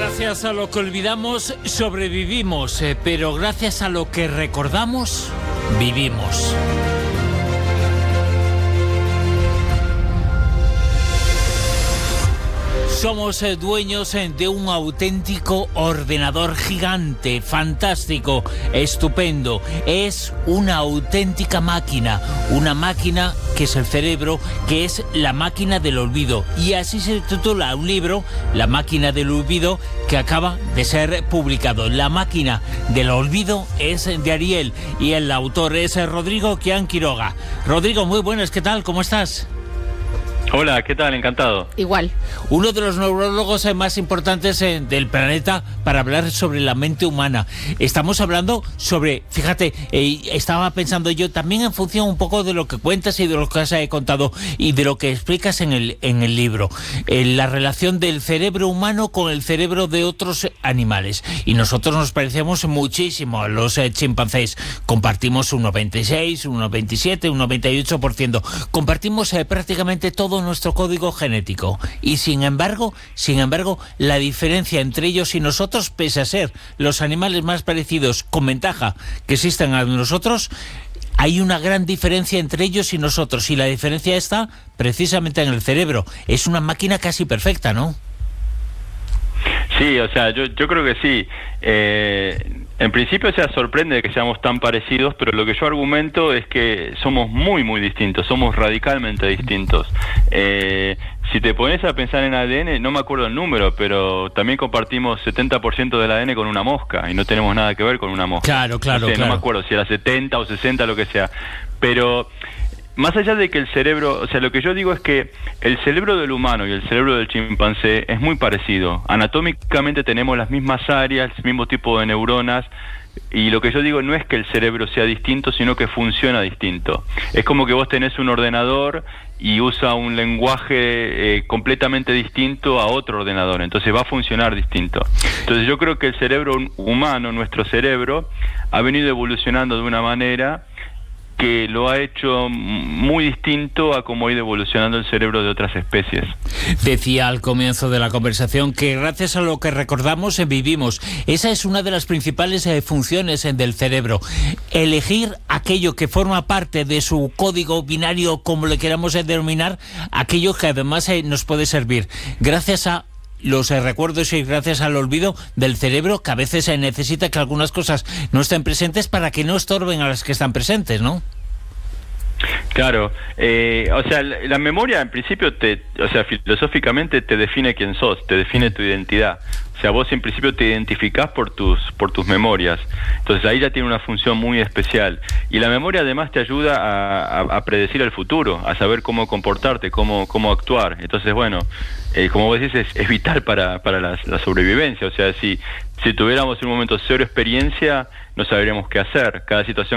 Gracias a lo que olvidamos, sobrevivimos, pero gracias a lo que recordamos, vivimos. Somos dueños de un auténtico ordenador gigante, fantástico, estupendo. Es una auténtica máquina, una máquina que es el cerebro, que es la máquina del olvido. Y así se titula un libro, La máquina del olvido, que acaba de ser publicado. La máquina del olvido es de Ariel y el autor es Rodrigo Quián Quiroga. Rodrigo, muy buenas, ¿qué tal? ¿Cómo estás? Hola, ¿qué tal? Encantado. Igual. Uno de los neurólogos más importantes del planeta para hablar sobre la mente humana. Estamos hablando sobre, fíjate, estaba pensando yo también en función un poco de lo que cuentas y de lo que has contado y de lo que explicas en el libro. La relación del cerebro humano con el cerebro de otros animales. Y nosotros nos parecemos muchísimo a los chimpancés. Compartimos un 96, un 97, un 98%. Compartimos prácticamente todo nuestro código genético y sin embargo la diferencia entre ellos y nosotros, pese a ser los animales más parecidos con ventaja que existen a nosotros, hay una gran diferencia entre ellos y nosotros, y la diferencia está precisamente en el cerebro. Es una máquina casi perfecta, ¿no? Sí, o sea, yo creo que sí. En principio, sorprende que seamos tan parecidos, pero lo que yo argumento es que somos muy, muy distintos, somos radicalmente distintos. Si te pones a pensar en ADN, no me acuerdo el número, pero también compartimos 70% del ADN con una mosca, y no tenemos nada que ver con una mosca. Claro. No me acuerdo si era 70 o 60, lo que sea. Pero más allá de que el cerebro, o sea, lo que yo digo es que el cerebro del humano y el cerebro del chimpancé es muy parecido. Anatómicamente tenemos las mismas áreas, el mismo tipo de neuronas, y lo que yo digo no es que el cerebro sea distinto, sino que funciona distinto. Es como que vos tenés un ordenador y usa un lenguaje completamente distinto a otro ordenador, entonces va a funcionar distinto. Entonces yo creo que el cerebro humano, nuestro cerebro, ha venido evolucionando de una manera que lo ha hecho muy distinto a cómo ha ido evolucionando el cerebro de otras especies. Decía al comienzo de la conversación que gracias a lo que recordamos vivimos. Esa es una de las principales funciones del cerebro. Elegir aquello que forma parte de su código binario, como le queramos denominar, aquello que además nos puede servir. Gracias a los recuerdos y gracias al olvido del cerebro, que a veces se necesita que algunas cosas no estén presentes para que no estorben a las que están presentes, ¿no? Claro, o sea, la memoria en principio filosóficamente te define quién sos, te define tu identidad. O sea, vos en principio te identificás por tus memorias. Entonces ahí ya tiene una función muy especial. Y la memoria además te ayuda a predecir el futuro, a saber cómo comportarte, cómo actuar. Entonces, bueno, como vos decís, es vital para la sobrevivencia. O sea, si tuviéramos en un momento cero experiencia, no sabríamos qué hacer. Cada situación